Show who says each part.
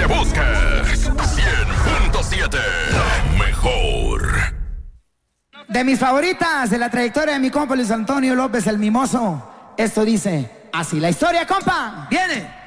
Speaker 1: busques. 100.7, la mejor.
Speaker 2: De mis favoritas de la trayectoria de mi compa Luis Antonio López el Mimoso. Esto dice así la historia, compa.
Speaker 3: Viene.